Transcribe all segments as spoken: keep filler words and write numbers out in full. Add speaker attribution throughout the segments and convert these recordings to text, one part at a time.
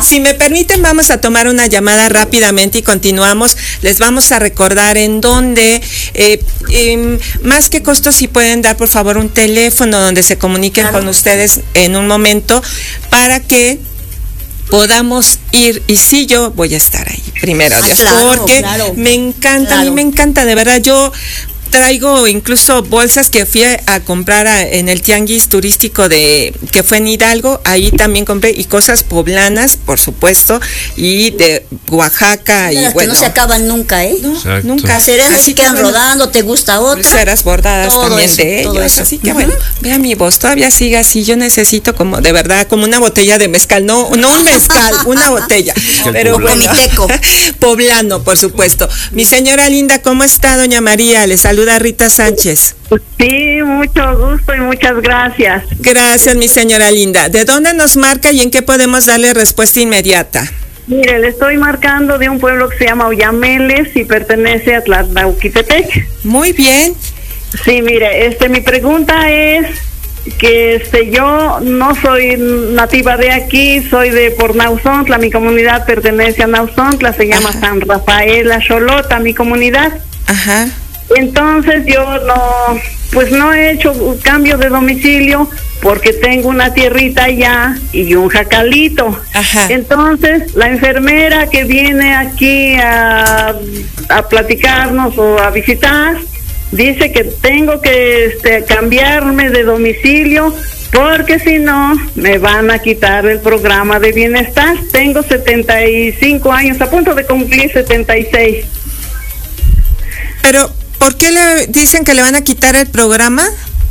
Speaker 1: Si me permiten, vamos a tomar una llamada rápidamente y continuamos. Les vamos a recordar en dónde, eh, eh, más que costos, si pueden dar por favor un teléfono donde se comuniquen claro. con ustedes en un momento para que podamos ir. Y sí, yo voy a estar ahí, primero
Speaker 2: ah,
Speaker 1: Dios,
Speaker 2: claro,
Speaker 1: porque
Speaker 2: claro,
Speaker 1: me encanta,
Speaker 2: claro.
Speaker 1: a mí me encanta, de verdad, yo traigo incluso bolsas que fui a, a comprar a, en el tianguis turístico de que fue en Hidalgo, ahí también compré, y cosas poblanas, por supuesto, y de Oaxaca. Y
Speaker 2: las
Speaker 1: bueno,
Speaker 2: que no se acaban nunca, ¿eh?
Speaker 1: No, nunca.
Speaker 2: Serenas se quedan bueno, rodando, ¿te gusta otra?
Speaker 1: Pulseras bordadas todo también
Speaker 2: eso,
Speaker 1: de ellos,
Speaker 2: eso.
Speaker 1: así que
Speaker 2: uh-huh.
Speaker 1: bueno, vea mi voz, todavía sigue así, yo necesito como, de verdad, como una botella de mezcal, no, no un mezcal, una botella, pero bueno,
Speaker 2: comiteco.
Speaker 1: Poblano, por supuesto. Mi señora linda, ¿cómo está, doña María? Le saluda Rita Sánchez.
Speaker 3: Sí, mucho gusto y muchas gracias.
Speaker 1: Gracias, mi señora linda. ¿De dónde nos marca y en qué podemos darle respuesta inmediata?
Speaker 3: Mire, le estoy marcando de un pueblo que se llama Oyameles y pertenece a Tlatlauquitepec.
Speaker 1: Muy bien.
Speaker 3: Sí, mire, este, mi pregunta es que este, yo no soy nativa de aquí, soy de por Nauzontla, mi comunidad pertenece a Nauzontla, se llama Ajá. San Rafael Axolotl, mi comunidad.
Speaker 1: Ajá.
Speaker 3: Entonces yo no, pues no he hecho cambio de domicilio porque tengo una tierrita allá y un jacalito.
Speaker 1: Ajá.
Speaker 3: Entonces la enfermera que viene aquí a, a platicarnos o a visitar dice que tengo que este, cambiarme de domicilio porque si no me van a quitar el programa de bienestar. Tengo setenta y cinco años, a punto de cumplir setenta y seis.
Speaker 1: Pero ¿por qué le dicen que le van a quitar el programa?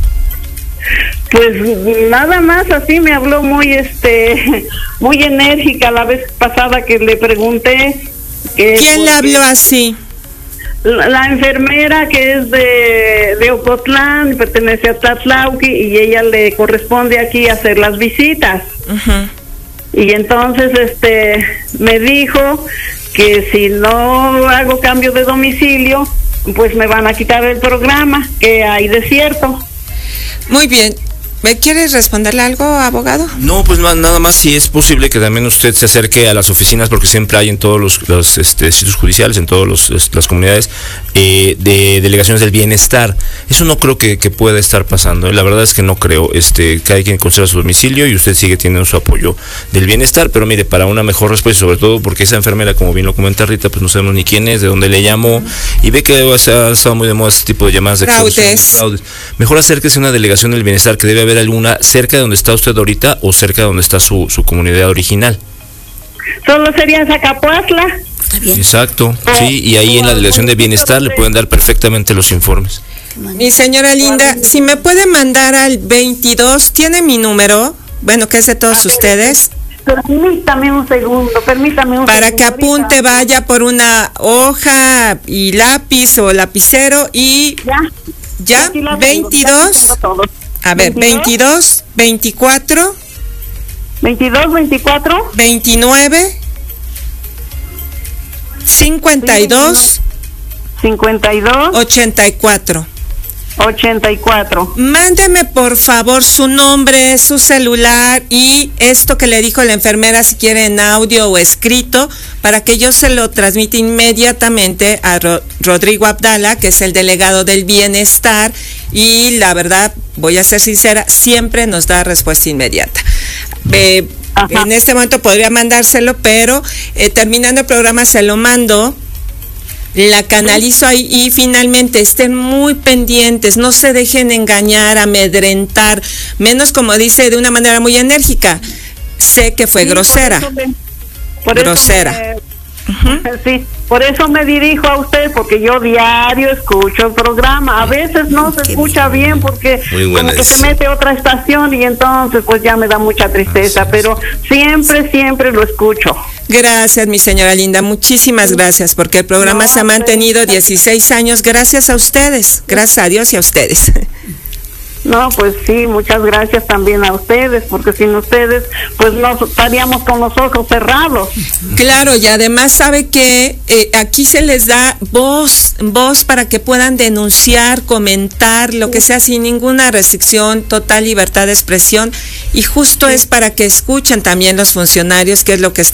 Speaker 3: Pues nada más así me habló muy este muy enérgica la vez pasada que le pregunté. Que
Speaker 1: ¿Quién le habló así?
Speaker 3: La, la enfermera que es de, de Ocotlán, pertenece a Tlatlauqui y ella le corresponde aquí hacer las visitas.
Speaker 1: Uh-huh.
Speaker 3: Y entonces este me dijo que si no hago cambio de domicilio, pues me van a quitar el programa, que hay desierto.
Speaker 1: Muy bien. ¿Me quieres responderle algo, abogado?
Speaker 4: No, pues nada más si es posible que también usted se acerque a las oficinas, porque siempre hay en todos los, los este, sitios judiciales, en todas las comunidades, eh, de delegaciones del bienestar. Eso no creo que, que pueda estar pasando, la verdad es que no creo, este, que hay quien conserva su domicilio y usted sigue teniendo su apoyo del bienestar, pero mire, para una mejor respuesta, sobre todo porque esa enfermera, como bien lo comenta Rita, pues no sabemos ni quién es, de dónde le llamó, y ve que ha estado muy de moda este tipo de llamadas de
Speaker 1: fraudes.
Speaker 4: fraudes. Mejor acérquese a una delegación del bienestar, que debe haber alguna cerca de donde está usted ahorita o cerca de donde está su, su comunidad original.
Speaker 3: Solo sería en Zacapuatla.
Speaker 4: Exacto, sí, y ahí en la delegación de bienestar le pueden dar perfectamente los informes.
Speaker 1: Mi señora linda, si me puede mandar al veintidós, ¿tiene mi número? Bueno, que es de todos ustedes.
Speaker 3: Permítame un segundo, permítame un
Speaker 1: Para
Speaker 3: segundo.
Speaker 1: que apunte, ahorita vaya por una hoja y lápiz o lapicero y...
Speaker 3: Ya.
Speaker 1: ¿Ya? veintidós. A ver, veintidós, veinticuatro.
Speaker 3: veintidós, veinticuatro.
Speaker 1: veintinueve. cincuenta y dos.
Speaker 3: cincuenta y dos.
Speaker 1: ochenta y cuatro.
Speaker 3: ochenta y cuatro.
Speaker 1: Mándeme por favor su nombre, su celular y esto que le dijo la enfermera, si quiere en audio o escrito, para que yo se lo transmita inmediatamente a Ro- Rodrigo Abdala, que es el delegado del bienestar, y la verdad, voy a ser sincera, siempre nos da respuesta inmediata. Eh, en este momento podría mandárselo, pero eh, terminando el programa se lo mando. La canalizo ahí y finalmente estén muy pendientes, no se dejen engañar, amedrentar, menos como dice de una manera muy enérgica. Sé que fue sí, grosera. Por me, por grosera.
Speaker 3: Me, uh-huh. Sí, por eso me dirijo a usted, porque yo diario escucho el programa. A veces no se escucha bien porque como que se mete otra estación y entonces pues ya me da mucha tristeza, pero siempre, siempre lo escucho.
Speaker 1: Gracias, mi señora linda, muchísimas gracias, porque el programa no, se ha mantenido dieciséis años gracias a ustedes, gracias a Dios y a ustedes.
Speaker 3: No, pues sí, muchas gracias también a ustedes, porque sin ustedes, pues no estaríamos con los ojos cerrados.
Speaker 1: Claro, y además sabe que eh, aquí se les da voz, voz para que puedan denunciar, comentar, lo que sea, sin ninguna restricción, total libertad de expresión, y justo es para que escuchen también los funcionarios qué es lo que está